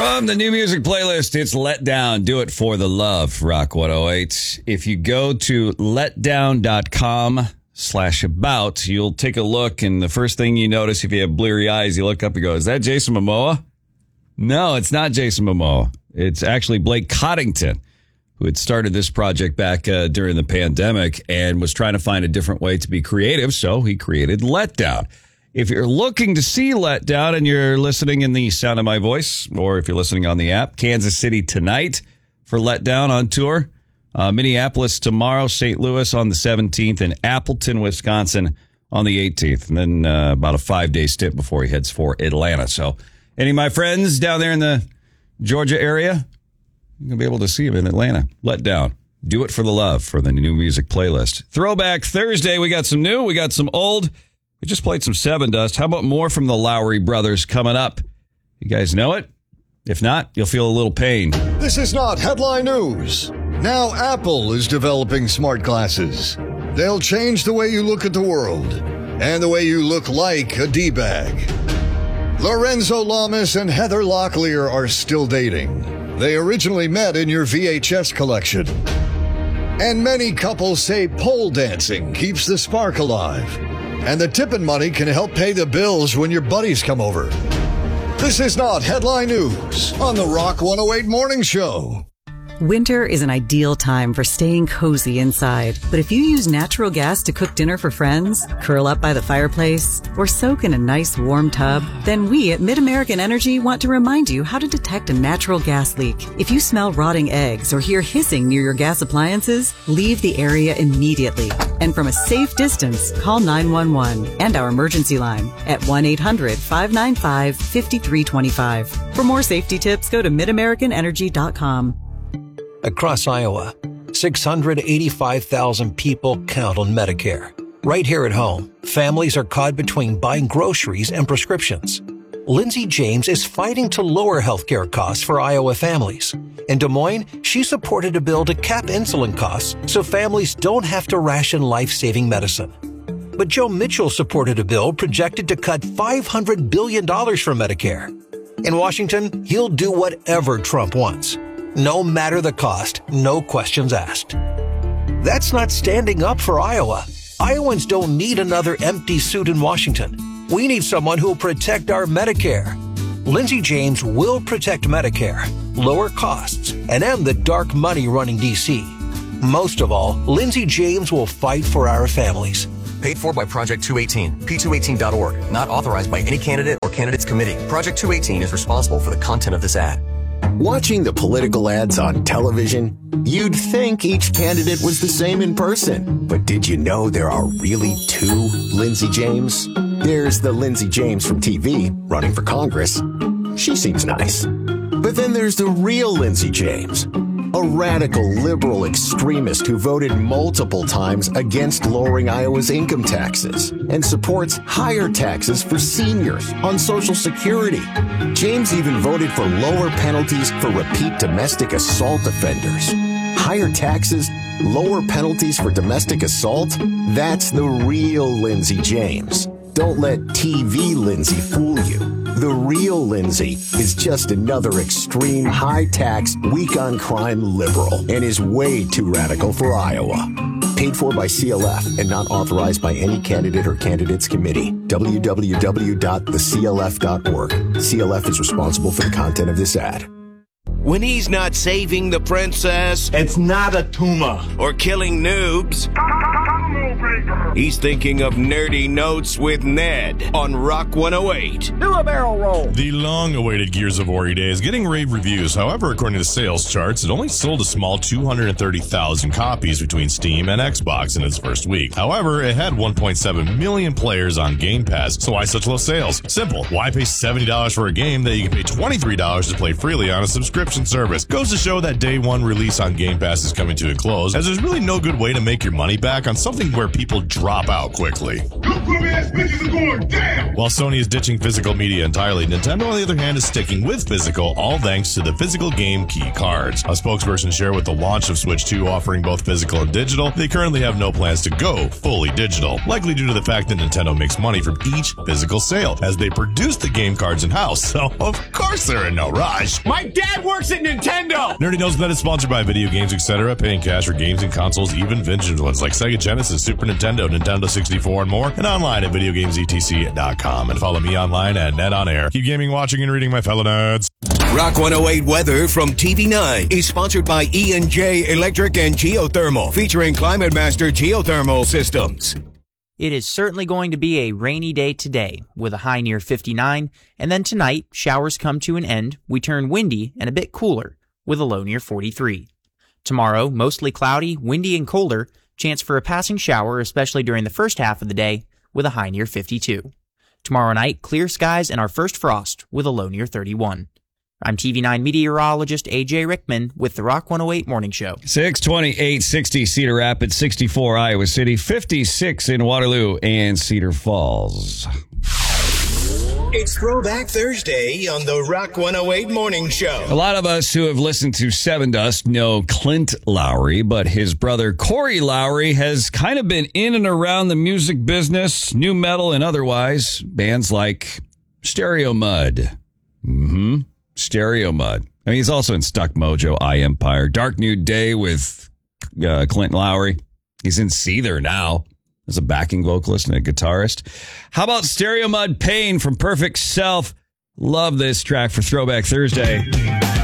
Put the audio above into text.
From the new music playlist, it's Let Down. Do it for the love, Rock 108. If you go to letdown.com/about, you'll take a look, and the first thing you notice if you have bleary eyes, you look up and go, is that Jason Momoa? No, it's not Jason Momoa. It's actually Blake Coddington, who had started this project back during the pandemic and was trying to find a different way to be creative, so he created Let Down. If you're looking to see Let Down and you're listening in the sound of my voice, or if you're listening on the app, Kansas City tonight for Let Down on tour, Minneapolis tomorrow, St. Louis on the 17th, and Appleton, Wisconsin on the 18th. And then about a 5-day stint before he heads for Atlanta. So any of my friends down there in the Georgia area, you're going to be able to see him in Atlanta. Let Down. Do it for the love for the new music playlist. Throwback Thursday. We got some new. We got some old. We just played some Seven Dust. How about more from the Lowry Brothers coming up? You guys know it? If not, you'll feel a little pain. This is not headline news. Now Apple is developing smart glasses. They'll change the way you look at the world and the way you look like a D-bag. Lorenzo Lamas and Heather Locklear are still dating. They originally met in your VHS collection. And many couples say pole dancing keeps the spark alive. And the tipping money can help pay the bills when your buddies come over. This is not headline news on the Rock 108 Morning Show. Winter is an ideal time for staying cozy inside. But if you use natural gas to cook dinner for friends, curl up by the fireplace, or soak in a nice warm tub, then we at MidAmerican Energy want to remind you how to detect a natural gas leak. If you smell rotting eggs or hear hissing near your gas appliances, leave the area immediately. And from a safe distance, call 911 and our emergency line at 1-800-595-5325. For more safety tips, go to MidAmericanEnergy.com. Across Iowa, 685,000 people count on Medicare. Right here at home, families are caught between buying groceries and prescriptions. Lindsay James is fighting to lower healthcare costs for Iowa families. In Des Moines, she supported a bill to cap insulin costs so families don't have to ration life-saving medicine. But Joe Mitchell supported a bill projected to cut $500 billion from Medicare. In Washington, he'll do whatever Trump wants. No matter the cost, no questions asked. That's not standing up for Iowa. Iowans don't need another empty suit in Washington. We need someone who will protect our Medicare. Lindsay James will protect Medicare, lower costs, and end the dark money running D.C. Most of all, Lindsay James will fight for our families. Paid for by Project 218, p218.org. Not authorized by any candidate or candidates committee. Project 218 is responsible for the content of this ad. Watching the political ads on television, you'd think each candidate was the same in person. But did you know there are really two Lindsay James? There's the Lindsay James from TV, running for Congress. She seems nice. But then there's the real Lindsay James, a radical liberal extremist who voted multiple times against lowering Iowa's income taxes and supports higher taxes for seniors on Social Security. James even voted for lower penalties for repeat domestic assault offenders. Higher taxes, lower penalties for domestic assault? That's the real Lindsay James. Don't let TV Lindsay fool you. The real Lindsay is just another extreme, high-tax, weak-on-crime liberal and is way too radical for Iowa. Paid for by CLF and not authorized by any candidate or candidates committee. www.theclf.org. CLF is responsible for the content of this ad. When he's not saving the princess, it's not a tumor, or killing noobs, he's thinking of Nerdy Notes with Ned on Rock 108. Do a barrel roll. The long-awaited Gears of War day is getting rave reviews. However, according to sales charts, it only sold a small 230,000 copies between Steam and Xbox in its first week. However, it had 1.7 million players on Game Pass, so why such low sales? Simple. Why pay $70 for a game that you can pay $23 to play freely on a subscription service? Goes to show that day one release on Game Pass is coming to a close, as there's really no good way to make your money back on something where people drop out quickly. Groovy-ass bitches are going down. While Sony is ditching physical media entirely, Nintendo, on the other hand, is sticking with physical, all thanks to the physical game key cards. A spokesperson shared with the launch of Switch 2 offering both physical and digital, they currently have no plans to go fully digital, likely due to the fact that Nintendo makes money from each physical sale, as they produce the game cards in-house, so of course they're in no rush. My dad works at Nintendo. Nerdy knows that it's sponsored by video games, etc., paying cash for games and consoles, even vintage ones like Sega Genesis, Super Nintendo, Nintendo 64, and more, and online at videogamesetc.com. And follow me online at NetOnAir. Keep gaming, watching, and reading, my fellow nerds. Rock 108 weather from TV9 is sponsored by E&J Electric and Geothermal, featuring Climate Master Geothermal Systems. It is certainly going to be a rainy day today, with a high near 59, and then tonight, showers come to an end, we turn windy and a bit cooler, with a low near 43. Tomorrow, mostly cloudy, windy, and colder, chance for a passing shower, especially during the first half of the day, with a high near 52. Tomorrow night, clear skies and our first frost, with a low near 31. I'm TV9 meteorologist AJ Rickman with the Rock 108 Morning Show. 628, 60 Cedar Rapids, 64 Iowa City, 56 in Waterloo and Cedar Falls. It's Throwback Thursday on the Rock 108 Morning Show. A lot of us who have listened to Seven Dust know Clint Lowry, but his brother Corey Lowry has kind of been in and around the music business, new metal and otherwise. Bands like Stereo Mud. Stereo Mud. I mean, he's also in Stuck Mojo, I Empire, Dark New Day with Clint Lowry. He's in Seether now as a backing vocalist and a guitarist. How about Stereo Mud Pain from Perfect Self? Love this track for Throwback Thursday.